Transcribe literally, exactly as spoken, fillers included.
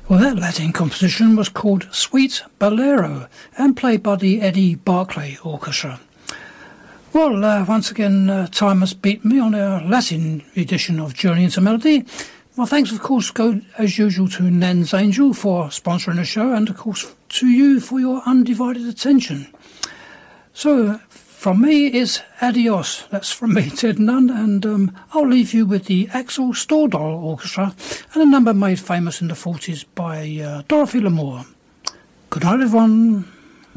Well, that Latin composition was called Suite Bolero and played by the Eddie Barclay Orchestra. Well, uh, once again, uh, time has beat me on our Latin edition of Journey into Melody. Well, thanks, of course, go as usual to Nan's Angel for sponsoring the show, and, of course, to you for your undivided attention. So, from me is adios. That's from me, Ted Nunn, and um, I'll leave you with the Axel Stordahl Orchestra and a number made famous in the forties by uh, Dorothy Lamour. Good night, everyone.